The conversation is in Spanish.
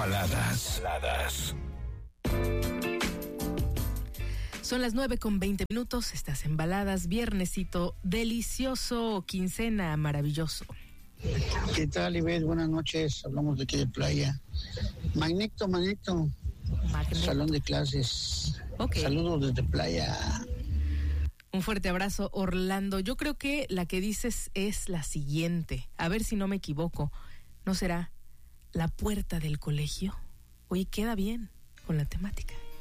Baladas. Son las 9:20. Estás en Baladas, viernesito delicioso, quincena maravilloso. ¿Qué tal, Ivette? Buenas noches. Hablamos de aquí de playa. Magneto. Salón de clases. Okay. Saludos desde playa. Un fuerte abrazo, Orlando. Yo creo que la que dices es la siguiente. A ver si no me equivoco. ¿No será la puerta del colegio? Oye, queda bien con la temática.